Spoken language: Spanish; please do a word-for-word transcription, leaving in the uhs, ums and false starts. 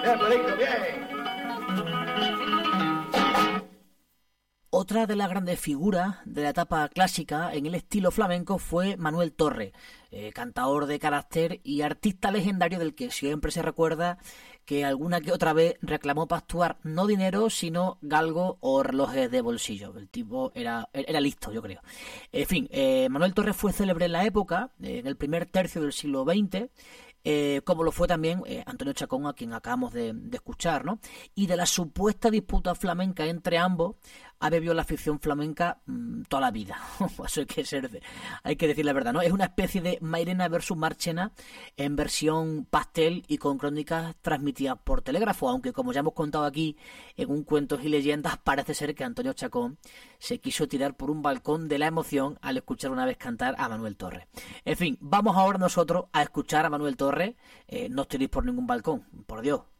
Bien, Pelito, bien. Otra de las grandes figuras de la etapa clásica en el estilo flamenco fue Manuel Torre, eh, cantador de carácter y artista legendario del que siempre se recuerda que alguna que otra vez reclamó para actuar no dinero, sino galgo o relojes de bolsillo. El tipo era, era listo, yo creo. En fin, eh, Manuel Torre fue célebre en la época, eh, en el primer tercio del siglo veinte, Eh, como lo fue también eh, Antonio Chacón, a quien acabamos de, de escuchar, ¿no? Y de la supuesta disputa flamenca entre ambos ha bebido la afición flamenca mmm, toda la vida. Eso hay que ser, hay que decir la verdad, ¿no? Es una especie de Mairena versus Marchena en versión pastel y con crónicas transmitidas por telégrafo, aunque como ya hemos contado aquí en un Cuentos y Leyendas, parece ser que Antonio Chacón se quiso tirar por un balcón de la emoción al escuchar una vez cantar a Manuel Torre. En fin, vamos ahora nosotros a escuchar a Manuel Torre. Eh, no os tiréis por ningún balcón, por Dios.